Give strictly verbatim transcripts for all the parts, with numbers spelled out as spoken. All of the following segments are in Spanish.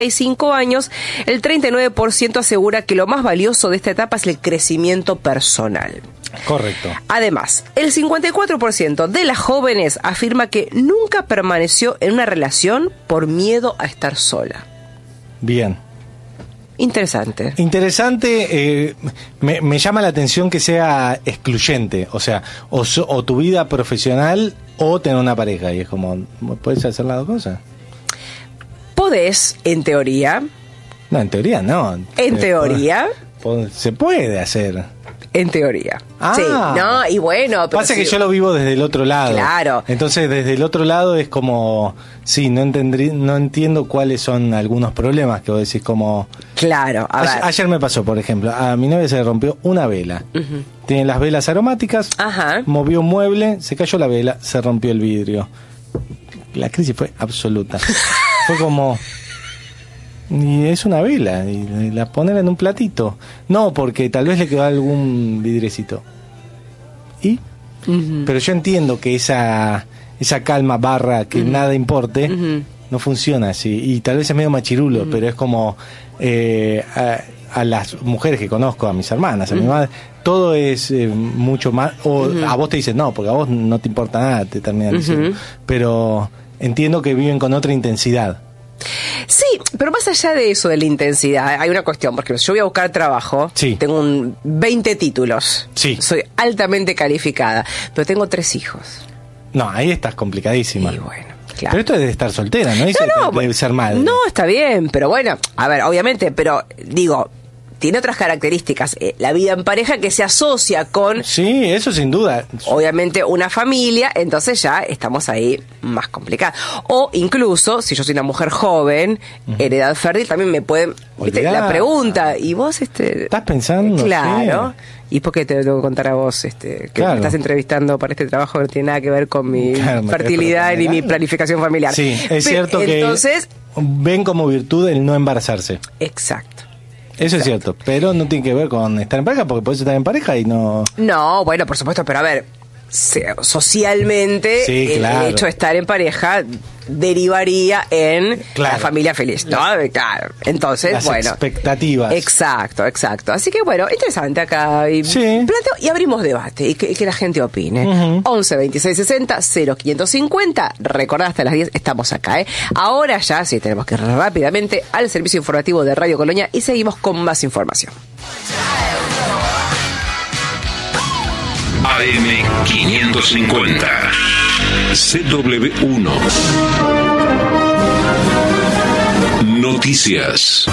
cinco años, el treinta y nueve por ciento asegura que lo más valioso de esta etapa es el crecimiento personal. Correcto. Además, el cincuenta y cuatro por ciento de las jóvenes afirma que nunca permaneció en una relación por miedo a estar sola. Bien. Interesante. Interesante, eh, me, me llama la atención que sea excluyente, o sea, o, so, o tu vida profesional o tener una pareja, y es como, ¿puedes hacer las dos cosas? Podés, en teoría. No, en teoría no. En teoría. Se puede hacer. En teoría. Ah, sí, no, y bueno. Pero pasa sí. que yo lo vivo desde el otro lado. Claro. Entonces, desde el otro lado es como, sí, no entendrí, no entiendo cuáles son algunos problemas que vos decís como. Claro, a ayer, ver. ayer me pasó, por ejemplo, a mi novia se le rompió una vela. Uh-huh. Tiene las velas aromáticas. Ajá. Movió un mueble, se cayó la vela, se rompió el vidrio. La crisis fue absoluta. Fue como. Y es una vela, y la poner en un platito. No, porque tal vez le quedó algún vidrecito. ¿Y? Uh-huh. Pero yo entiendo que esa esa calma barra que uh-huh. nada importe, uh-huh. no funciona así. Y tal vez es medio machirulo, uh-huh. pero es como eh, a, a las mujeres que conozco, a mis hermanas, a uh-huh. mi madre, todo es eh, mucho más. O uh-huh. a vos te dicen, no, porque a vos no te importa nada, te terminan uh-huh. diciendo. Pero entiendo que viven con otra intensidad. Sí, pero más allá de eso, de la intensidad, hay una cuestión, porque yo voy a buscar trabajo, sí. tengo un veinte títulos, sí. soy altamente calificada, pero tengo tres hijos. No, ahí estás complicadísima. Y bueno, claro. Pero esto es de estar soltera, ¿no? Dice no, no, de ser madre. No, está bien, pero bueno, a ver, obviamente, pero digo, tiene otras características. Eh, la vida en pareja que se asocia con... Sí, eso sin duda. Obviamente una familia, entonces ya estamos ahí más complicados. O incluso, si yo soy una mujer joven, uh-huh. en edad fértil, también me pueden... ¿viste? La pregunta, ¿y vos? este ¿Estás pensando? Claro. Sí. ¿Y por qué te lo tengo que contar a vos? este Que claro. me estás entrevistando para este trabajo que no tiene nada que ver con mi claro, fertilidad ni mi planificación familiar. Sí, es Pero, cierto que entonces, ven como virtud el no embarazarse. Exacto. Eso es cierto, pero no tiene que ver con estar en pareja, porque podés estar en pareja y no... No, bueno, por supuesto, pero a ver, socialmente sí, claro. el hecho de estar en pareja derivaría en claro. la familia feliz, ¿no? Claro. Entonces, las bueno. expectativas. Exacto, exacto. Así que bueno, interesante acá. Y, sí. planteo, y abrimos debate y que, que la gente opine. Uh-huh. once, veintiséis, sesenta, cero quinientos cincuenta. Recordad, hasta las diez estamos acá, ¿eh? Ahora ya sí tenemos que ir rápidamente al servicio informativo de Radio Colonia y seguimos con más información. A M quinientos cincuenta C W uno Noticias.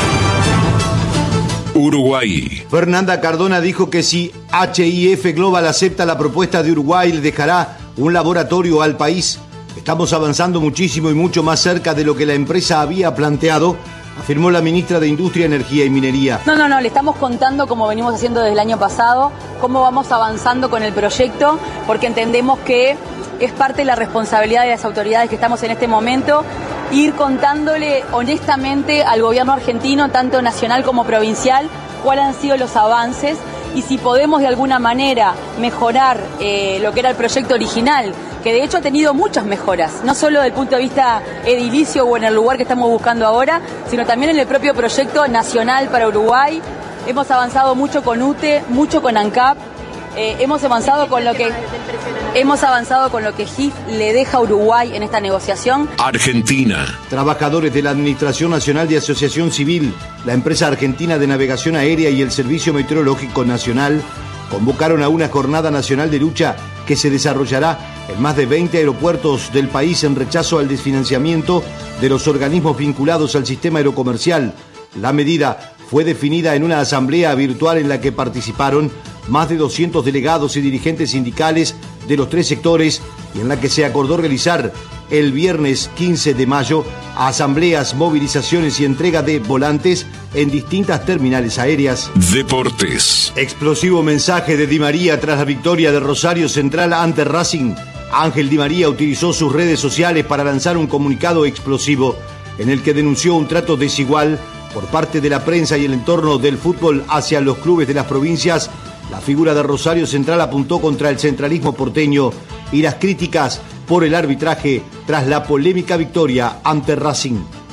Uruguay. Fernanda Cardona dijo que si H I F Global acepta la propuesta de Uruguay, le dejará un laboratorio al país. Estamos avanzando muchísimo y mucho más cerca de lo que la empresa había planteado, afirmó la ministra de Industria, Energía y Minería. No, no, no, le estamos contando, como venimos haciendo desde el año pasado, cómo vamos avanzando con el proyecto, porque entendemos que es parte de la responsabilidad de las autoridades que estamos en este momento, ir contándole honestamente al gobierno argentino, tanto nacional como provincial, cuáles han sido los avances y si podemos de alguna manera mejorar eh, lo que era el proyecto original, que de hecho ha tenido muchas mejoras, no solo desde el punto de vista edilicio o en el lugar que estamos buscando ahora, sino también en el propio proyecto nacional para Uruguay. Hemos avanzado mucho con U T E, mucho con ANCAP, eh, hemos avanzado con lo que hemos avanzado con lo que G I F le deja a Uruguay en esta negociación. Argentina. Trabajadores de la Administración Nacional de Asociación Civil, la empresa argentina de navegación aérea y el Servicio Meteorológico Nacional convocaron a una jornada nacional de lucha que se desarrollará en más de veinte aeropuertos del país en rechazo al desfinanciamiento de los organismos vinculados al sistema aerocomercial. La medida fue definida en una asamblea virtual en la que participaron más de doscientos delegados y dirigentes sindicales de los tres sectores y en la que se acordó realizar el viernes quince de mayo asambleas, movilizaciones y entrega de volantes en distintas terminales aéreas. Deportes. Explosivo mensaje de Di María tras la victoria de Rosario Central ante Racing. Ángel Di María utilizó sus redes sociales para lanzar un comunicado explosivo en el que denunció un trato desigual por parte de la prensa y el entorno del fútbol hacia los clubes de las provincias. La figura de Rosario Central apuntó contra el centralismo porteño y las críticas por el arbitraje tras la polémica victoria ante Racing.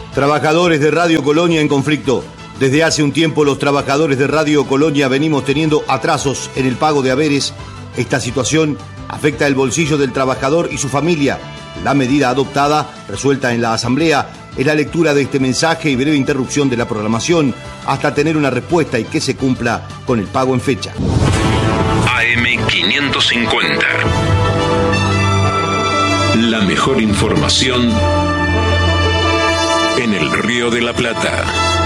Trabajadores de Radio Colonia en conflicto. Desde hace un tiempo los trabajadores de Radio Colonia venimos teniendo atrasos en el pago de haberes. Esta situación afecta el bolsillo del trabajador y su familia. La medida adoptada, resuelta en la Asamblea, es la lectura de este mensaje y breve interrupción de la programación hasta tener una respuesta y que se cumpla con el pago en fecha. A M quinientos cincuenta. La mejor información en el Río de la Plata.